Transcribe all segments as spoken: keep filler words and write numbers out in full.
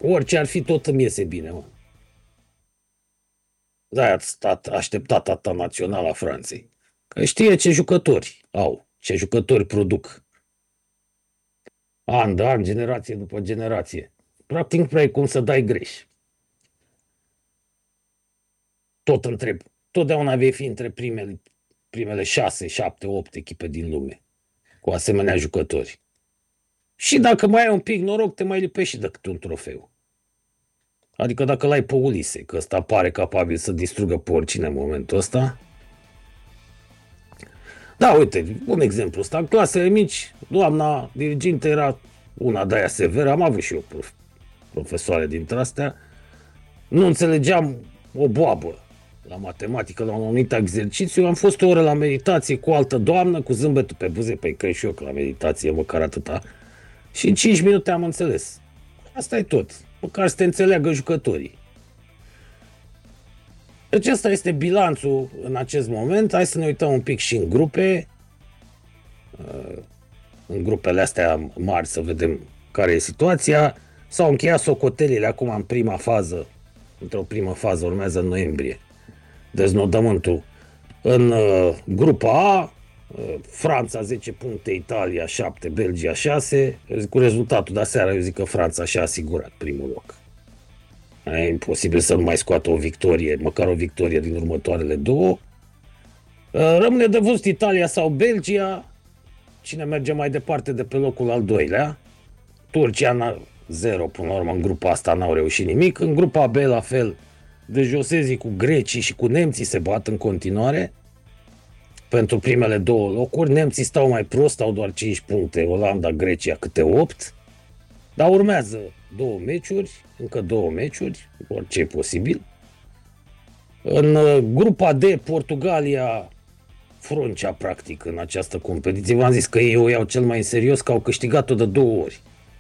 Orice ar fi, tot îmi iese bine, mă. De-aia a stat așteptat atâta naționala Franței. Că știe ce jucători au, ce jucători produc. An de an, generație după generație. Practic nu prea ai cum să dai greș. Tot întreb. Totdeauna vei fi între primele, primele șase, șapte, opt echipe din lume. Cu asemenea jucători. Și dacă mai ai un pic noroc, te mai lipești și de câte un trofeu. Adică dacă l-ai pe Ulise, că ăsta pare capabil să distrugă pe oricine în momentul ăsta. Da, uite, un exemplu ăsta. În clasele mici, doamna dirigintă era una de aia severă. Am avut și eu prof, profesoare dintre astea. Nu înțelegeam o boabă la matematică, la un anumit exercițiu. Am fost o oră la meditație cu o altă doamnă, cu zâmbetul pe buze, pe că și eu că la meditație, măcar atâta. Și în cinci minute am înțeles. Asta e tot. Măcar să te înțeleagă jucătorii. Deci ăsta este bilanțul în acest moment. Hai să ne uităm un pic și în grupe. În grupele astea mari să vedem care e situația. S-au încheiat socotelile acum în prima fază. Într-o primă fază urmează în noiembrie. Deznodământul. În uh, grupa A, uh, Franța zece puncte, Italia șapte, Belgia șase. Cu rezultatul de aseară eu zic că Franța și-a asigurat primul loc. E imposibil să nu mai scoată o victorie, măcar o victorie din următoarele două. Rămâne de văzut Italia sau Belgia. Cine merge mai departe de pe locul al doilea? Turcia zero până la urmă, în grupa asta n-au reușit nimic. În grupa B la fel, de josezii cu grecii și cu nemții se bat în continuare pentru primele două locuri. Nemții stau mai prost, au doar cinci puncte, Olanda, Grecia câte opt. Dar urmează două meciuri, încă două meciuri, orice e posibil. În grupa D, Portugalia fruncea practic în această competiție. V-am zis că ei o iau cel mai în serios, că au câștigat-o de două ori.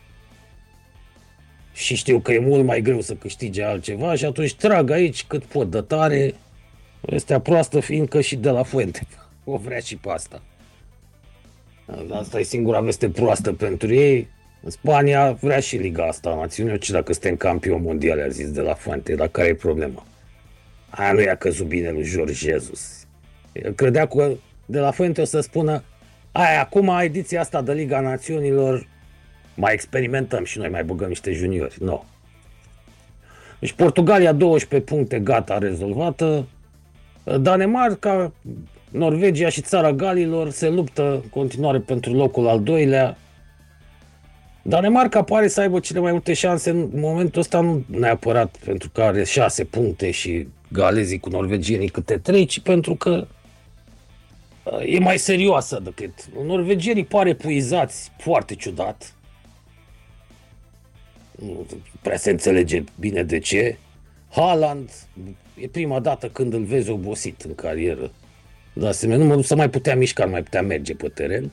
Și știu că e mult mai greu să câștige altceva și atunci trag aici cât pot de tare. Este proastă fiindcă și De La Fuente o vrea și pe asta. Asta e singura veste proastă pentru ei. În Spania vrea și Liga asta a Națiunilor, și dacă suntem campion mondial, a zis De La Fuente, dar care e problema? Aia nu i-a căzut bine lui George Jesus. El credea că De La Fuente o să spună, aia, acum ediția asta de Liga Națiunilor, mai experimentăm și noi, mai băgăm niște juniori. Nu. No. Deci Portugalia douăsprezece puncte, gata, rezolvată. Danemarca, Norvegia și Țara Galilor se luptă în continuare pentru locul al doilea. Danemarca pare să aibă cele mai multe șanse în momentul ăsta, nu neapărat pentru că are șase puncte și galezii cu norvegienii câte trei, ci pentru că e mai serioasă decât. Norvegienii pare puizați foarte ciudat. Nu prea se înțelege bine de ce. Haaland, e prima dată când îl vezi obosit în carieră. De asemenea, nu se mai putea mișca, nu mai putea merge pe teren.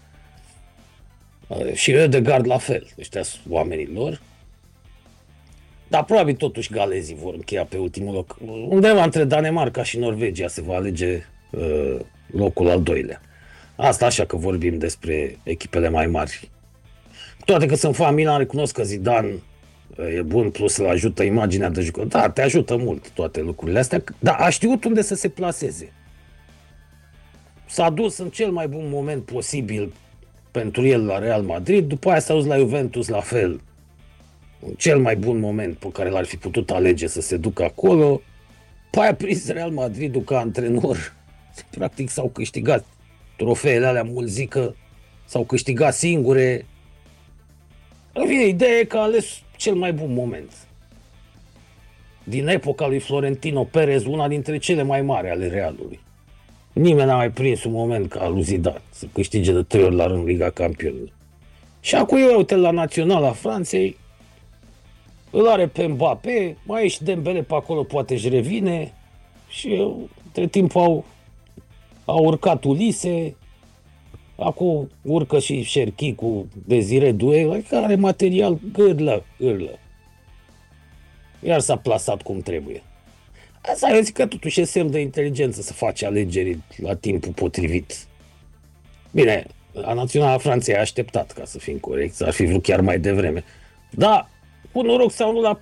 Și Ødegaard la fel, ăștia sunt oamenii lor. Dar probabil totuși galezii vor încheia pe ultimul loc. Undeva între Danemarca și Norvegia se va alege uh, locul al doilea. Asta așa că vorbim despre echipele mai mari. Toate că sunt fan Milan, recunosc că Zidane e bun, plus îl ajută imaginea de jucător. Da, te ajută mult toate lucrurile astea, dar a știut unde să se plaseze. S-a dus în cel mai bun moment posibil pentru el la Real Madrid, după aia s-a dus la Juventus la fel. În cel mai bun moment pe care l-ar fi putut alege să se ducă acolo. Pe aia a prins Real Madridul ca antrenor. Practic s-au câștigat trofeele alea mulzică, s-au câștigat singure. În fine, ideea e că a ales cel mai bun moment. Din epoca lui Florentino Perez, una dintre cele mai mari ale Realului. Nimeni n-a mai prins un moment ca lui Zidane să câștige de trei ori la rând Liga Campionilor. Și acum eu uite la Naționala Franței, îl are pe Mbappé, mai e și Dembele pe acolo, poate își revine. Și eu, între timp au, au urcat Ulise, acum urcă și Cherki cu Desire Doué, care are material gârlă, gârlă. Iar s-a plasat cum trebuie. Asta eu zic că totuși e semn de inteligență să faci alegeri la timpul potrivit. Bine, la Naționala Franței a așteptat, ca să fim corecți, ar fi vrut chiar mai devreme. Da, cu noroc sau nu la